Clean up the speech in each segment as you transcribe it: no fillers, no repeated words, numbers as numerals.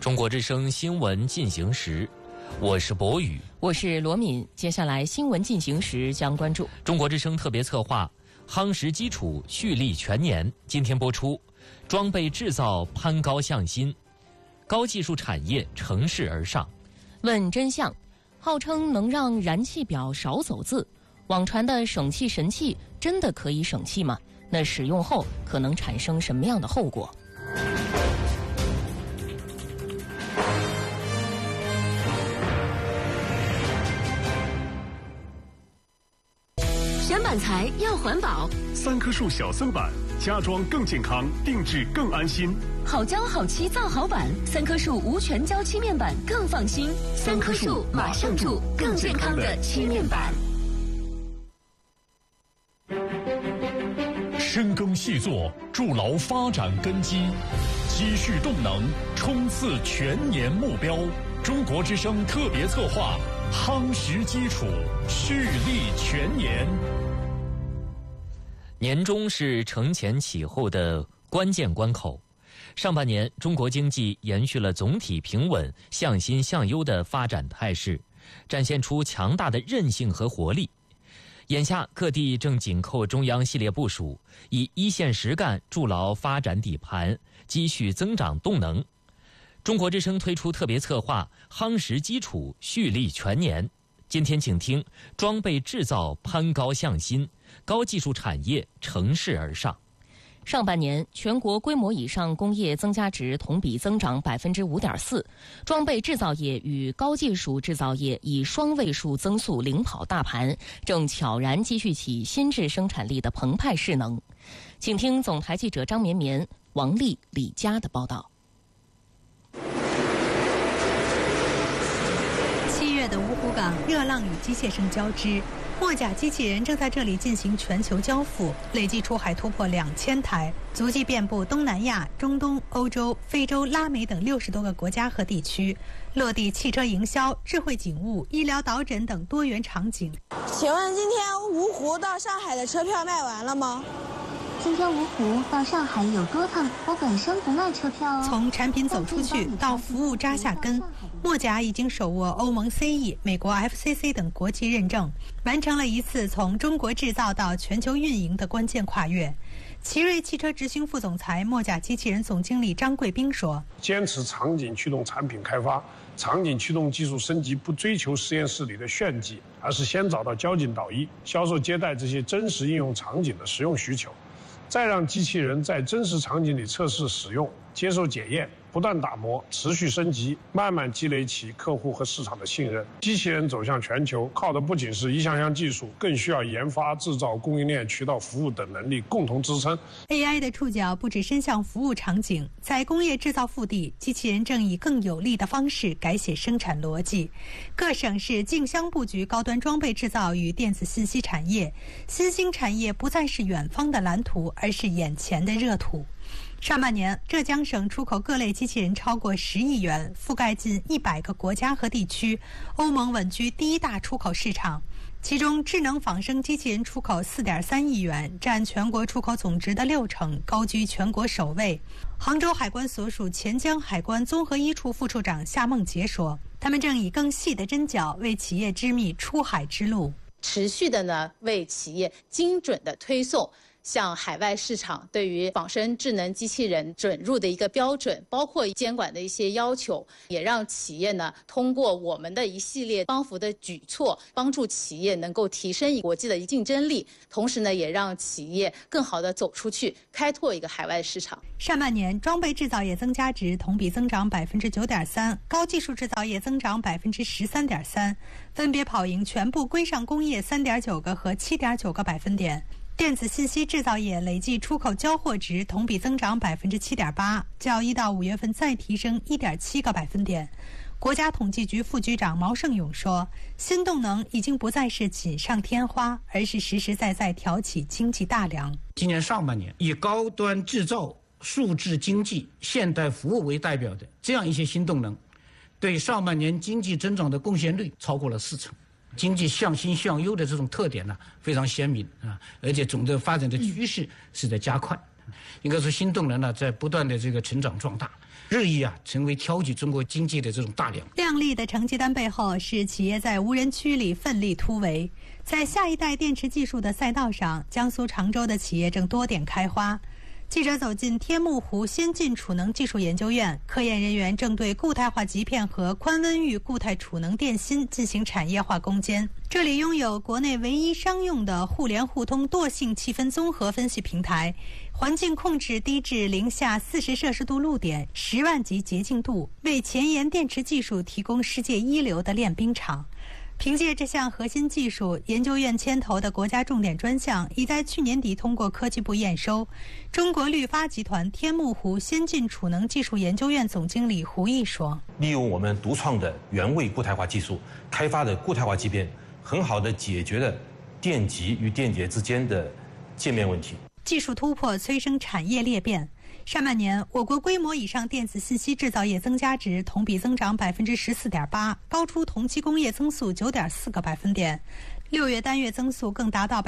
中国之声新闻进行时，我是博宇， 我是罗敏。接下来新闻进行时将关注中国之声特别策划夯实基础，蓄力全年。今天播出，装备制造攀高向新，高技术产业乘势而上。 问真相，号称能让燃气表少走字，网传的省气神器真的可以省气吗？那使用后可能产生什么样的后果？ 选板材要环保 ，3棵树小森板，家装更健康，定制更安心。 好胶好漆造好板，3棵树无全胶漆面板更放心。3棵树马上住更健康的漆面板。 深耕细作，筑牢发展根基，积蓄动能，冲刺全年目标。中国之声特别策划，夯实基础，蓄力全年。 年终是承前启后的关键关口。上半年，中国经济延续了总体平稳、向新向优的发展态势，展现出强大的韧性和活力。眼下，各地正紧扣中央系列部署，以一线实干筑牢发展底盘，积蓄增长动能。中国之声推出特别策划，夯实基础，蓄力全年。今天请听装备制造攀高向新，高技术产业乘势而上。 上半年，全国规模以上工业增加值同比增长5.4%，装备制造业与高技术制造业以双位数增速领跑大盘，正悄然积蓄起新质生产力的澎湃势能。请听总台记者张绵绵、王丽、李佳的报道。 7月的芜湖港热浪与机械声交织，墨甲机器人正在这里进行全球交付，累计出海突破2000台，足迹遍布东南亚、中东、欧洲、非洲、拉美等60多个国家和地区，落地汽车营销、智慧警务、医疗导诊等多元场景。 请问今天芜湖到上海的车票卖完了吗？ 今天芜湖到上海有多趟，我本身不卖车票哦。 从产品走出去到服务扎下根，墨甲已经手握欧盟 CE、美国 FCC 等国际认证，完成了一次从中国制造到全球运营的关键跨越。奇瑞汽车执行副总裁、墨甲机器人总经理张贵斌说：“ 坚持场景驱动产品开发，场景驱动技术升级，不追求实验室里的炫技，而是先找到交警导医、销售接待这些真实应用场景的实用需求。”再让机器人在真实场景里测试使用，接受检验，不断打磨，持续升级，慢慢积累起客户和市场的信任。机器人走向全球，靠的不仅是一项项技术，更需要研发、制造、供应链、渠道服务等能力共同支撑。 AI 的触角不只伸向服务场景，在工业制造腹地，机器人正以更有力的方式改写生产逻辑。各省市竞相布局高端装备制造与电子信息产业，新兴产业不再是远方的蓝图，而是眼前的热土。上半年，浙江省出口各类机器人超过10亿元，覆盖近100个国家和地区，欧盟稳居第一大出口市场。其中，智能仿生机器人出口4.3亿元，占全国出口总值的60%，高居全国首位。杭州海关所属钱江海关综合一处副处长夏梦杰说：“他们正以更细的针脚为企业织密出海之路， 持续的呢为企业精准的推送。”向海外市场对于仿生智能机器人准入的一个标准，包括监管的一些要求，也让企业呢通过我们的一系列帮扶的举措，帮助企业能够提升国际的竞争力，同时呢也让企业更好的走出去，开拓一个海外市场。 上半年，装备制造业增加值同比增长9.3%，高技术制造业增长13.3%，分别跑赢全部规上工业3.9个和7.9个百分点。电子信息制造业累计出口交货值同比增长7.8%，较1到5月份再提升1.7个百分点。国家统计局副局长毛盛勇说：“新动能已经不再是锦上添花，而是实实在在挑起经济大梁。” 今年上半年，以高端制造、数字经济、现代服务为代表的这样一些新动能，对上半年经济增长的贡献率超过了40%。经济向新向优的这种特点呢，非常鲜明啊，而且总的发展的趋势是在加快。 应该说新动能呢在不断的这个成长壮大，日益成为挑起中国经济的这种大梁。 亮丽的成绩单背后是企业在无人区里奋力突围。在下一代电池技术的赛道上，江苏常州的企业正多点开花。记者走进天目湖先进储能技术研究院，科研人员正对固态化极片和宽温域固态储能电芯进行产业化攻坚。这里拥有国内唯一商用的互联互通惰性气氛综合分析平台，环境控制低至零下40摄氏度露点，10万级洁净度，为前沿电池技术提供世界一流的练兵场。凭借这项核心技术，研究院牵头的国家重点专项已在去年底通过科技部验收。中国绿发集团天目湖先进储能技术研究院总经理胡毅说：“ 利用我们独创的原位固态化技术开发的固态化极片，很好地解决了电极与电解之间的界面问题。 技术突破催生产业裂变。上半年，我国规模以上电子信息制造业增加值同比增长14.8%，高出同期工业增速9.4个百分点。6月单月增速更达到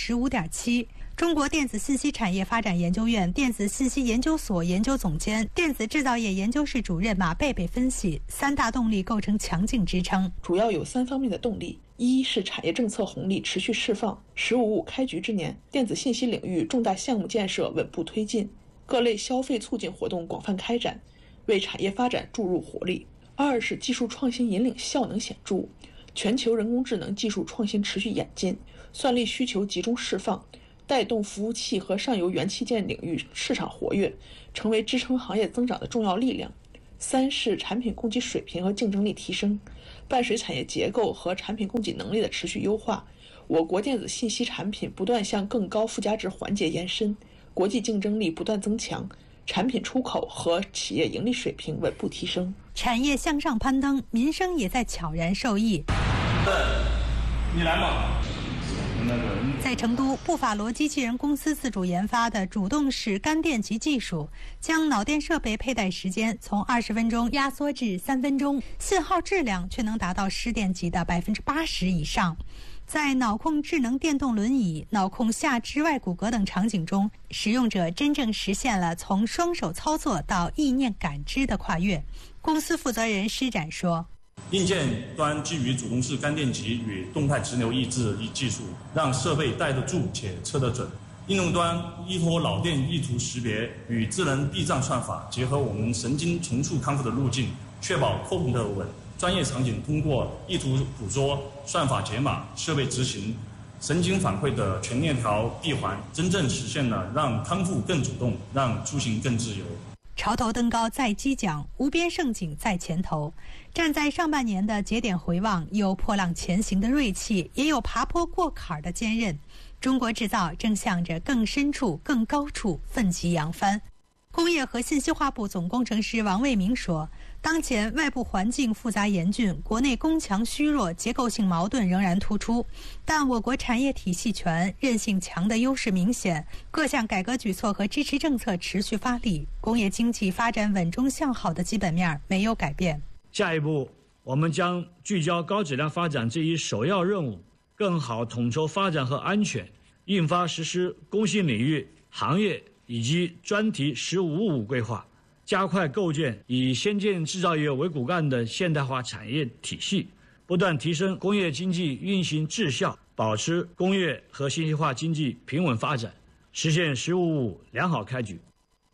15.7%。中国电子信息产业发展研究院电子信息研究所研究总监、电子制造业研究室主任马贝贝分析，3大动力构成强劲支撑， 主要有3方面的动力。一是产业政策红利持续释放，“15+5”开局之年，电子信息领域重大项目建设稳步推进，各类消费促进活动广泛开展，为产业发展注入活力。二是技术创新引领效能显著，全球人工智能技术创新持续演进，算力需求集中释放，带动服务器和上游元器件领域市场活跃，成为支撑行业增长的重要力量。三是产品供给水平和竞争力提升，伴随产业结构和产品供给能力的持续优化，我国电子信息产品不断向更高附加值环节延伸，国际竞争力不断增强，产品出口和企业盈利水平稳步提升， 产业向上攀登，民生也在悄然受益。 你来吗？ 在成都，布法罗机器人公司自主研发的主动式干电极技术，将脑电设备佩戴时间从20分钟压缩至3分钟，信号质量却能达到失电极的80%以上。在脑控智能电动轮椅、脑控下肢外骨骼等场景中，使用者真正实现了从双手操作到意念感知的跨越。公司负责人施展说：“ 硬件端基于主动式干电极与动态直流抑制技术，让设备带得住且测得准。应用端依托脑电意图识别与智能避障算法，结合我们神经重塑康复的路径，确保控得稳。专业场景通过意图捕捉、算法解码、设备执行、神经反馈的全链条闭环，真正实现了让康复更主动，让出行更自由。” 潮头登高在激桨，无边盛景在前头。站在上半年的节点回望，有破浪前行的锐气，也有爬坡过坎的坚韧。中国制造正向着更深处、更高处奋起扬帆。工业和信息化部总工程师王卫明说：“当前外部环境复杂严峻，国内工强虚弱、结构性矛盾仍然突出，但我国产业体系全、韧性强的优势明显，各项改革举措和支持政策持续发力，工业经济发展稳中向好的基本面没有改变。 下一步，我们将聚焦高质量发展这一首要任务，更好统筹发展和安全，印发实施工信领域、行业以及专题“15+5”规划，加快构建以先进制造业为骨干的现代化产业体系，不断提升工业经济运行质效，保持工业和信息化经济平稳发展，实现“15+5”良好开局。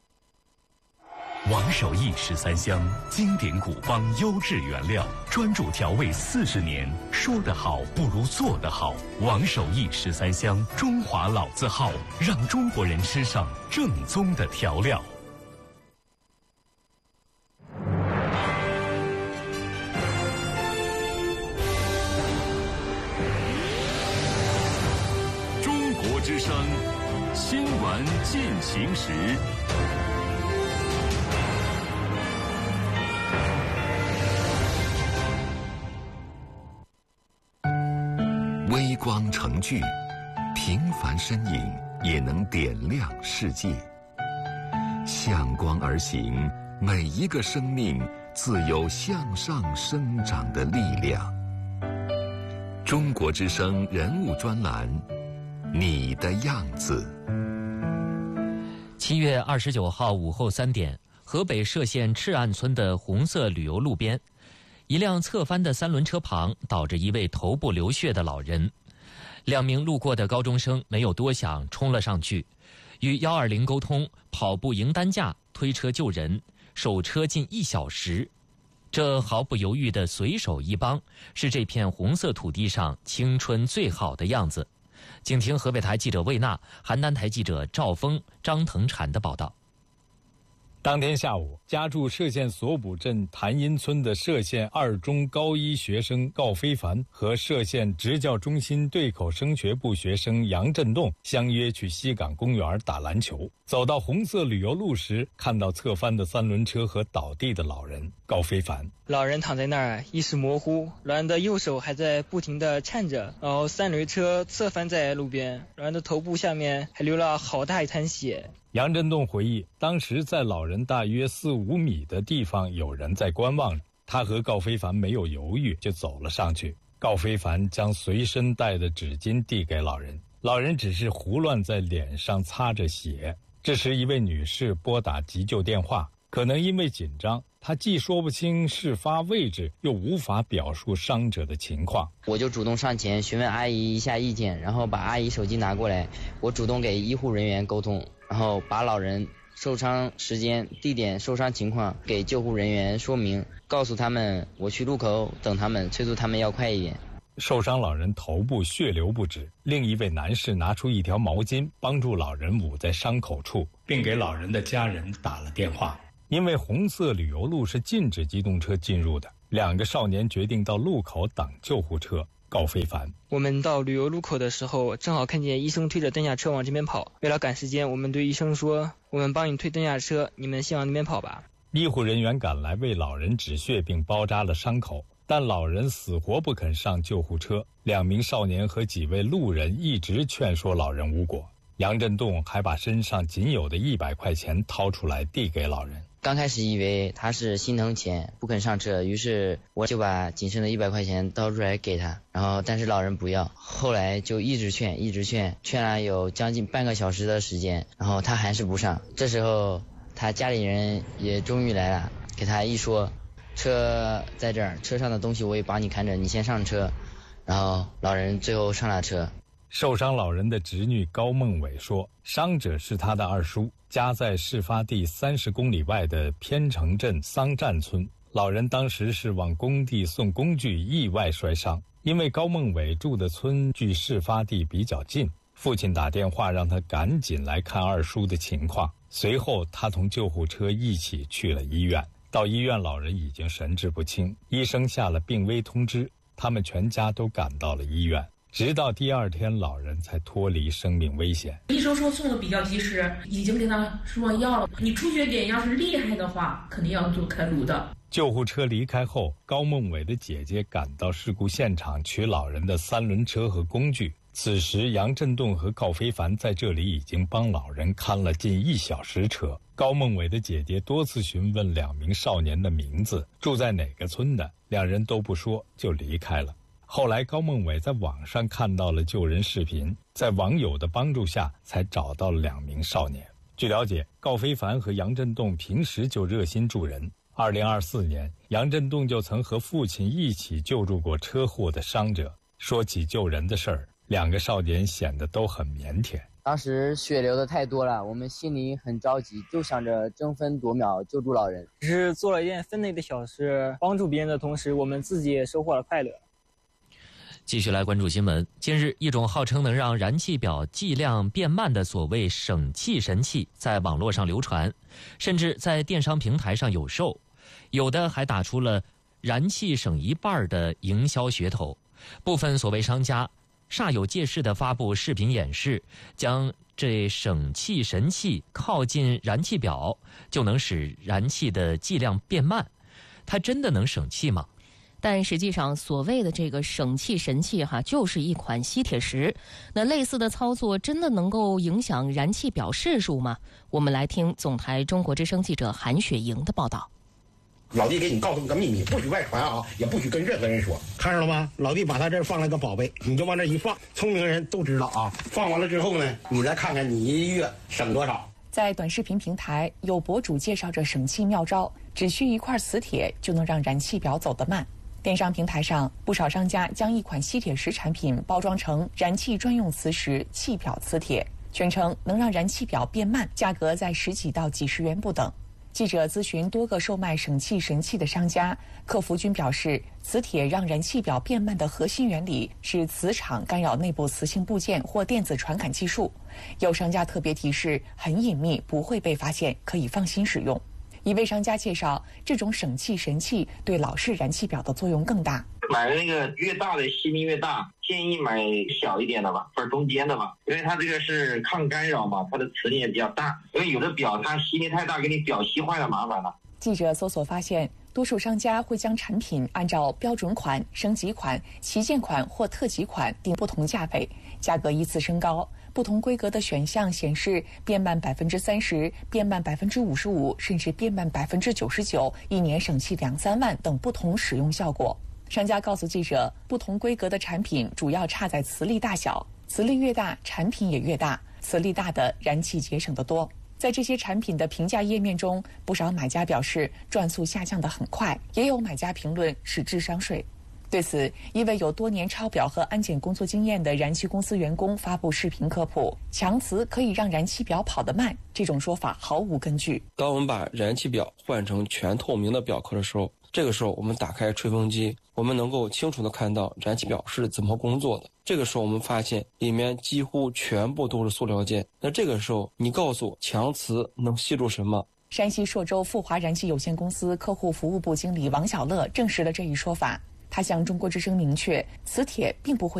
王守义13香，经典古方优质原料，专注调味40年，说得好不如做得好。王守义13香，中华老字号，让中国人吃上正宗的调料。 中国之声，新闻进行时。 微光成炬，平凡身影也能点亮世界。向光而行，每一个生命自有向上生长的力量。中国之声人物专栏，你的样子。 7月29号午后3点，河北涉县赤岸村的红色旅游路边，一辆侧翻的3轮车旁倒着一位头部流血的老人。2名路过的高中生没有多想，冲了上去，与120沟通，跑步迎担架，推车救人，守车近1小时。这毫不犹豫的随手一帮，是这片红色土地上青春最好的样子。请听河北台记者魏娜、邯郸台记者赵峰、张腾产的报道。 当天下午，家住涉县所卜镇谭阴村的涉县2中高1学生郜非凡和涉县职教中心对口升学部学生杨振栋相约去西港公园打篮球。走到红色旅游路时，看到侧翻的3轮车和倒地的老人郜非凡。 老人躺在那儿，意识模糊，老人的右手还在不停地颤着，然后3轮车侧翻在路边，老人的头部下面还流了好大一滩血。 杨振栋回忆，当时在老人大约4-5米的地方有人在观望，他和郜非凡没有犹豫就走了上去。郜非凡将随身带的纸巾递给老人，老人只是胡乱在脸上擦着血。这时一位女士拨打急救电话，可能因为紧张，她既说不清事发位置，又无法表述伤者的情况。 我就主动上前询问阿姨一下意见，然后把阿姨手机拿过来，我主动给医护人员沟通，然后把老人受伤时间、地点、受伤情况给救护人员说明，告诉他们我去路口等他们，催促他们要快一点。 受伤老人头部血流不止，另一位男士拿出一条毛巾帮助老人捂在伤口处，并给老人的家人打了电话。因为红色旅游路是禁止机动车进入的，2个少年决定到路口等救护车。郜非凡： 我们到旅游路口的时候，正好看见医生推着担架车往这边跑，为了赶时间，我们对医生说，我们帮你推担架车，你们先往那边跑吧。 医护人员赶来为老人止血并包扎了伤口，但老人死活不肯上救护车。2名少年和几位路人一直劝说老人无果。杨振栋还把身上仅有的100块钱掏出来递给老人。 刚开始以为他是心疼钱不肯上车，于是我就把仅剩的100块钱掏出来给他，然后但是老人不要，后来就一直劝了有将近半个小时的时间，然后他还是不上。这时候他家里人也终于来了，给他一说，车在这儿，车上的东西我也帮你看着，你先上车。然后老人最后上了车。 受伤老人的侄女高梦伟说，伤者是他的2叔，家在事发地30公里外的偏城镇桑站村。老人当时是往工地送工具，意外摔伤。因为高梦伟住的村距事发地比较近，父亲打电话让他赶紧来看2叔的情况。随后他同救护车一起去了医院。到医院，老人已经神志不清，医生下了病危通知，他们全家都赶到了医院。直到第2天，老人才脱离生命危险。 医生说送的比较及时，已经给他输上药了。你出血点要是厉害的话，肯定要做开颅的。 救护车离开后，高梦伟的姐姐赶到事故现场取老人的3轮车和工具。此时，杨振栋和郜非凡在这里已经帮老人看了近1小时车。高梦伟的姐姐多次询问2名少年的名字，住在哪个村的，2人都不说就离开了。后来高梦伟在网上看到了救人视频，在网友的帮助下才找到了2名少年。据了解，郜非凡和杨振栋平时就热心助人。2024年，杨振栋就曾和父亲一起救助过车祸的伤者。说起救人的事儿，2个少年显得都很腼腆。 当时血流的太多了，我们心里很着急，就想着争分夺秒救助老人。 只是做了一件分内的小事，帮助别人的同时，我们自己也收获了快乐。 继续来关注新闻。近日，一种号称能让燃气表计量变慢的所谓省气神器在网络上流传，甚至在电商平台上有售，有的还打出了燃气省1半的营销噱头。部分所谓商家煞有介事地发布视频演示，将这省气神器靠近燃气表，就能使燃气的计量变慢。它真的能省气吗？ 但实际上，所谓的这个省气神器就是一款吸铁石。那类似的操作真的能够影响燃气表示数吗？我们来听总台中国之声记者韩雪莹的报道。 老弟给你告诉个秘密，不许外传啊，也不许跟任何人说。看着了吗？老弟把他这儿放了个宝贝，你就往这一放，聪明人都知道啊。放完了之后呢，你再看看你1月省多少。 在短视频平台，有博主介绍着省气妙招，只需一块磁铁就能让燃气表走得慢。电商平台上，不少商家将一款吸铁石产品包装成燃气专用磁石气表磁铁，宣称能让燃气表变慢，价格在10几到几十元不等。记者咨询多个售卖省气神器的商家，客服均表示，磁铁让燃气表变慢的核心原理是磁场干扰内部磁性部件或电子传感技术。有商家特别提示，很隐秘，不会被发现，可以放心使用。一位商家介绍，这种省气神器对老式燃气表的作用更大。 买的那个越大的吸力越大，建议买小一点的吧，或者中间的吧，因为它这个是抗干扰嘛，它的磁力也比较大。因为有的表它吸力太大，给你表吸坏了麻烦了。 记者搜索发现，多数商家会将产品按照标准款、升级款、旗舰款或特级款定不同价位，价格依次升高。不同规格的选项显示变慢30%、变慢55%，甚至变慢99%，一年省气2-3万等不同使用效果。商家告诉记者，不同规格的产品主要差在磁力大小，磁力越大，产品也越大，磁力大的燃气节省得多。在这些产品的评价页面中，不少买家表示转速下降得很快，也有买家评论是智商税。对此，一位有多年抄表和安检工作经验的燃气公司员工发布视频科普，强磁可以让燃气表跑得慢，这种说法毫无根据。 当我们把燃气表换成全透明的表壳的时候，这个时候我们打开吹风机，我们能够清楚地看到燃气表是怎么工作的。这个时候我们发现里面几乎全部都是塑料件。那这个时候你告诉我强磁能吸住什么？ 山西朔州富华燃气有限公司客户服务部经理王小乐证实了这一说法。他向中国之声明确，磁铁并不会